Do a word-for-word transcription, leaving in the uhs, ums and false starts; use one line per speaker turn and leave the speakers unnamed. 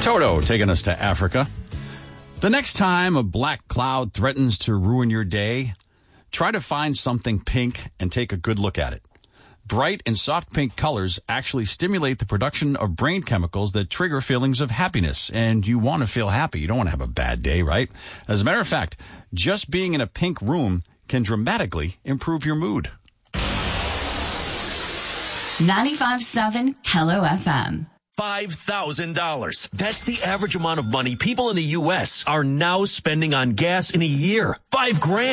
Toto taking us to Africa. The next time a black cloud threatens to ruin your day, try to find something pink and take a good look at it. Bright and soft pink colors actually stimulate the production of brain chemicals that trigger feelings of happiness. And you want to feel happy. You don't want to have a bad day, right? As a matter of fact, just being in a pink room can dramatically improve your mood.
ninety-five point seven Hello F M.
five thousand dollars. That's the average amount of money people in the U S are now spending on gas in a year. Five grand.